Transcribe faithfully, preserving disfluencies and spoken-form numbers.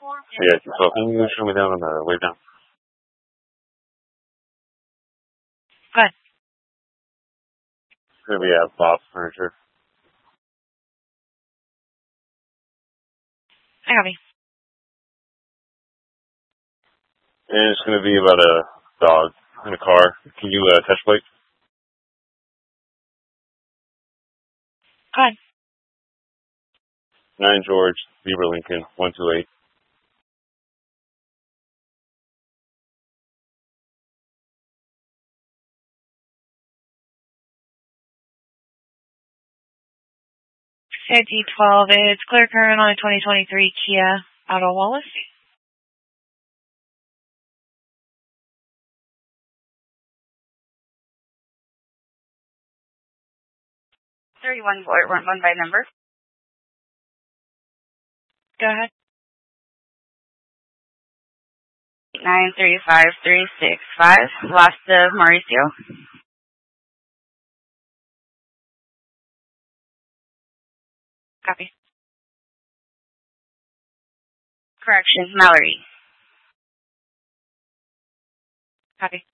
Yeah, so can you show me down on the way down? Good. It's gonna be at Bob's Furniture. I copy. And it's gonna be about a dog in a car. Can you uh, touch plate? Good. Nine George, Beaver Lincoln, one two eight. C I D twelve. It's clear current on a twenty twenty-three Kia out of Wallace. thirty-one Fort, one one by number. Go ahead. nine three five three six five. Lost of Mauricio. Copy. Corrections, Mallory. Copy.